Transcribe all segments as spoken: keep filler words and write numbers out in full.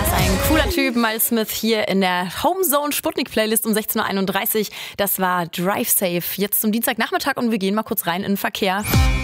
Was ein cooler Typ, Miles Smith hier in der Homezone Sputnik Playlist um sechzehn Uhr einunddreißig. Das war Drive Safe. Jetzt zum Dienstagnachmittag und wir gehen mal kurz rein in den Verkehr.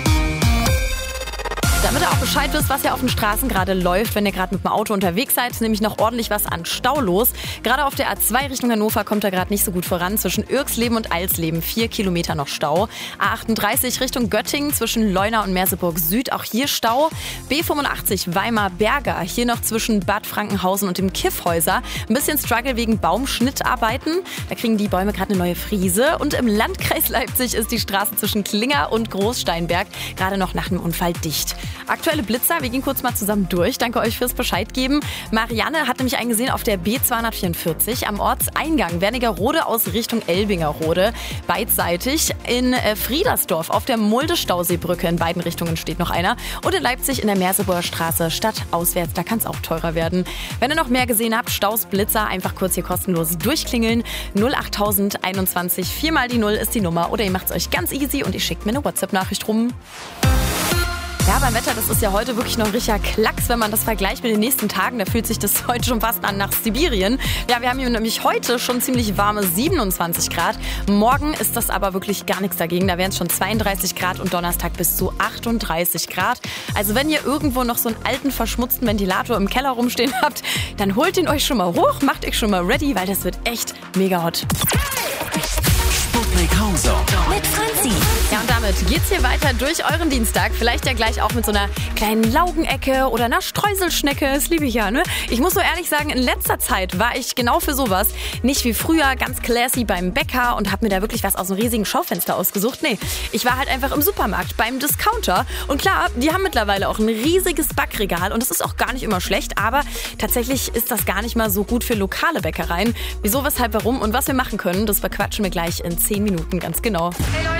Damit ihr auch Bescheid wisst, was ja auf den Straßen gerade läuft, wenn ihr gerade mit dem Auto unterwegs seid, nämlich noch ordentlich was an Stau los. Gerade auf der A zwei Richtung Hannover kommt da gerade nicht so gut voran. Zwischen Irxleben und Alsleben vier Kilometer noch Stau. A achtunddreißig Richtung Göttingen zwischen Leuna und Merseburg Süd, auch hier Stau. B fünfundachtzig Weimar-Berger, hier noch zwischen Bad Frankenhausen und dem Kiffhäuser. Ein bisschen Struggle wegen Baumschnittarbeiten. Da kriegen die Bäume gerade eine neue Frise. Und im Landkreis Leipzig ist die Straße zwischen Klinger und Großsteinberg gerade noch nach einem Unfall dicht. Aktuelle Blitzer, wir gehen kurz mal zusammen durch. Danke euch fürs Bescheid geben. Marianne hat nämlich einen gesehen auf der B zweihundertvierundvierzig am Ortseingang Wernigerode aus Richtung Elbingerode. Beidseitig in Friedersdorf auf der Mulde-Stauseebrücke in beiden Richtungen steht noch einer. Und in Leipzig in der Merseburger Straße stadtauswärts, da kann es auch teurer werden. Wenn ihr noch mehr gesehen habt, Staus, Blitzer, einfach kurz hier kostenlos durchklingeln. null acht tausend einundzwanzig, vier mal die null ist die Nummer. Oder ihr macht es euch ganz easy und ihr schickt mir eine WhatsApp-Nachricht rum. Ja, beim Wetter, das ist ja heute wirklich noch ein richtiger Klacks, wenn man das vergleicht mit den nächsten Tagen. Da fühlt sich das heute schon fast an nach Sibirien. Ja, wir haben hier nämlich heute schon ziemlich warme siebenundzwanzig Grad. Morgen ist das aber wirklich gar nichts dagegen. Da wären es schon zweiunddreißig Grad und Donnerstag bis zu achtunddreißig Grad. Also wenn ihr irgendwo noch so einen alten, verschmutzten Ventilator im Keller rumstehen habt, dann holt ihn euch schon mal hoch, macht euch schon mal ready, weil das wird echt mega hot. Sputnik Homezone mit Franzi. Ja, und damit geht's hier weiter durch euren Dienstag. Vielleicht ja gleich auch mit so einer kleinen Laugenecke oder einer Streuselschnecke. Das liebe ich ja, ne? Ich muss nur ehrlich sagen, in letzter Zeit war ich genau für sowas nicht wie früher ganz classy beim Bäcker und habe mir da wirklich was aus einem riesigen Schaufenster ausgesucht. Nee, ich war halt einfach im Supermarkt, beim Discounter. Und klar, die haben mittlerweile auch ein riesiges Backregal und das ist auch gar nicht immer schlecht, aber tatsächlich ist das gar nicht mal so gut für lokale Bäckereien. Wieso, weshalb, warum und was wir machen können, das bequatschen wir gleich in zehn Minuten ganz genau. Hey Leute,